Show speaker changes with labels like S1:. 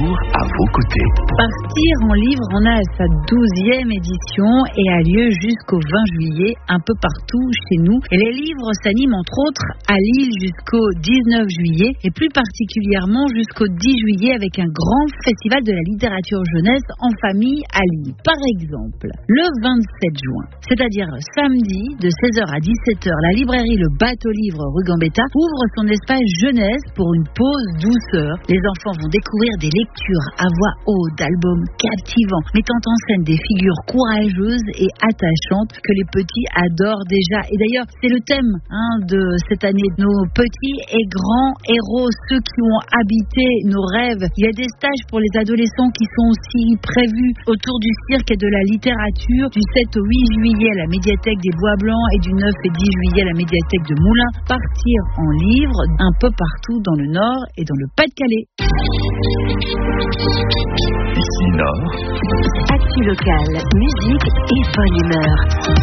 S1: toujours à vos côtés.
S2: Partir en livre en a sa 12e édition et a lieu jusqu'au 20 juillet, un peu partout chez nous. Et les livres s'animent entre autres à Lille jusqu'au 19 juillet et plus particulièrement jusqu'au 10 juillet avec un grand festival de la littérature jeunesse en famille à Lille. Par exemple, le 27 juin, c'est-à-dire samedi de 16h à 17h, la librairie Le Bateau Livre rue Gambetta ouvre son espace jeunesse pour une pause douceur. Les enfants vont découvrir des lectures à voix haute, d'albums captivants, mettant en scène des figures courageuses et attachantes que les petits adorent déjà. Et d'ailleurs, c'est le thème de cette année. Nos petits et grands héros, ceux qui ont habité nos rêves. Il y a des stages pour les adolescents qui sont aussi prévus autour du cirque et de la littérature du 7 au 8 juillet à la médiathèque des Bois Blancs et du 9 et 10 juillet à la médiathèque de Moulins. Partir en livre un peu partout dans le Nord et dans le Pas-de-Calais.
S1: Ici Nord.
S3: Actu locale, musique et bonne humeur.